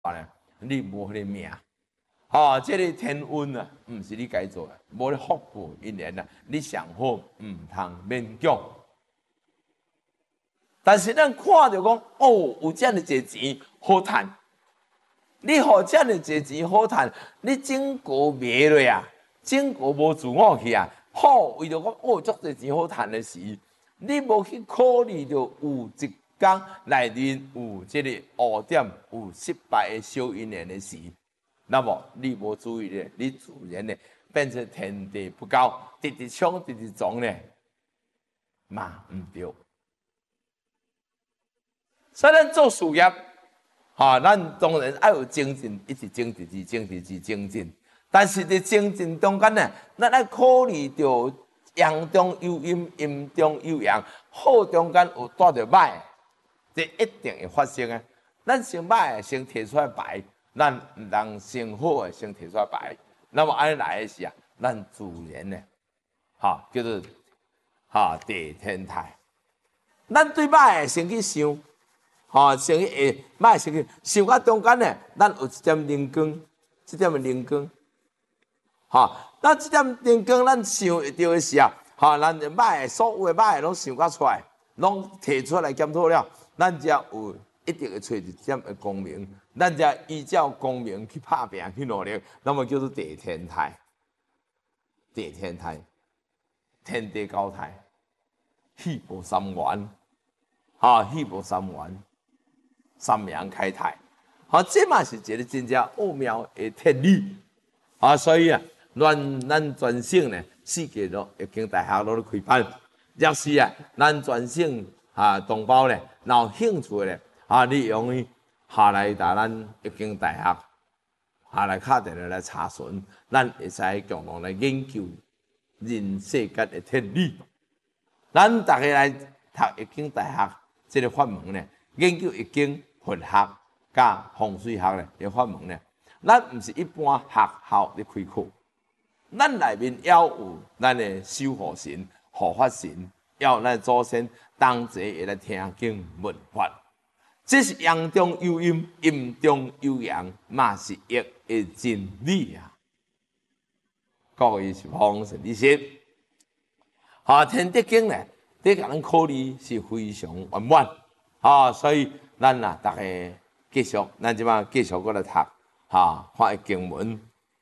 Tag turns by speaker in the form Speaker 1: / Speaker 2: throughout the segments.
Speaker 1: 你无迄个命。哦，这个天运啊，毋是你该做的，无你福报因缘啊，你上好毋通勉强。但是咱看到讲，哦，有这样的侪钱好赚，你互这样的侪钱好赚，你整个卖落啊，整个无自我去啊，好为着讲哦，足侪钱好赚的时，你无去考虑到有一天内面有这个污点、有失败的小因缘的时。那么你无注意咧，你自然咧变成天地不高，直直冲直直撞咧，嘛唔对。所以咱做事业，咱当然要有精进，一直精进。但是伫精进中间呢，咱要考虑到阳中有阴，阴中有阳，好中间有带着歹，这一定会发生啊。咱先歹先提出来排。咱唔当先好的先提出来排，那么安尼来的时啊，咱自然呢，叫做地天台。咱对歹的先去想，先去歹先去想到中间呢，咱有一点灵光，这点的灵光，咱这点灵光，咱想会到的时啊，咱歹的所有的歹的拢想到出来，拢提出来检讨了，咱才有。一定会找一点的光明，咱才依照光明去打拼去努力，那么叫做地天台。地天台，天地交台，气波三元，气波三元，三阳开台，这嘛是一个真正奥妙的天理，所以啊，咱全省呢，世界都已经大学都咧开办，要是啊，咱全省同胞呢，若有兴趣咧。你用于来达咱一经大学来敲电话来查询，咱会使共同来研究人世间的天理。咱大家来读一经大学这个法门呢，研究一经佛学加风水学呢的法门呢，咱唔是一般学校咧开课，咱内面要有咱的守护神、护法神，要有咱的祖先同齐会来听经闻法。这是阳中有阴，阴中有阳，嘛是一的真理啊！各位是方神理性，天地经呢，你甲咱考虑是非常圆满，所以咱大家继续，咱即摆继续过来读，看经文，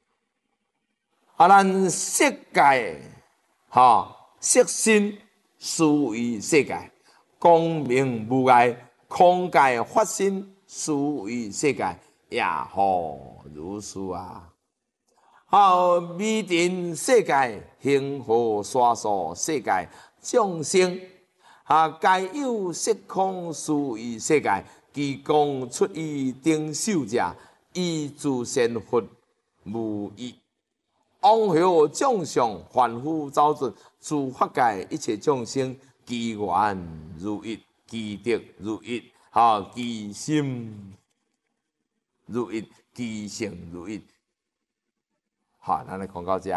Speaker 1: 咱世界，色身思维世界，光明无碍。空界发生，思维世界也何如是啊！未定世界，幸福沙数世界，众生皆有色空思维世界，其功出于顶首者，以自身佛无异。往后众相凡夫走尽，诸法界一切众生，其缘如一。其德如一，其心如一，其性如一。咱来讲到这，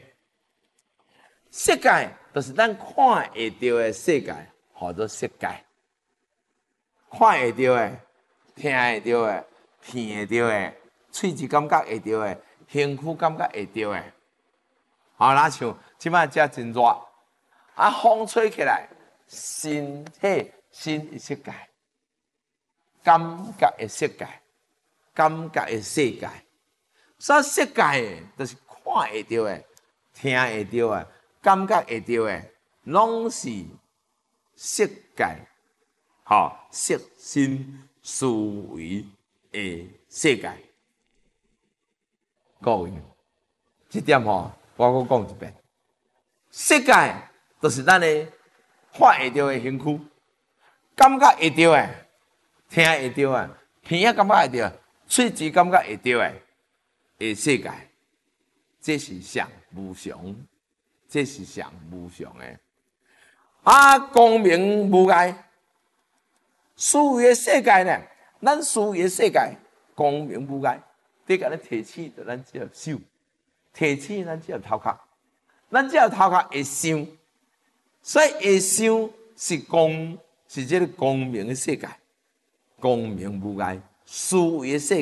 Speaker 1: 世界就是咱看会到的世界，叫做世界。看会到的、听会到的、闻会到的、喙齿感觉会到的、身躯感觉会到的。那像即摆遮真热，风吹起来，身体。新的世界，感觉的世界，感觉的世界，所以世界就是看会到的、听会到的、感觉会到的，拢是世界，色身思维的世界。各位，这点我搁讲一遍，世界就是咱的看会到的身躯。感觉会到的，听会到的，鼻仔感觉会到，喙齿感觉会到的世界，这是上无常，这是上无常的。光明无碍，思维的世界呢？咱思维的世界，光明无碍。你甲咱提起，就咱只要手；提起，咱只要头壳。咱只要头壳会想，所以会想是光。是这个光明的世界，光明无碍，思维的世界。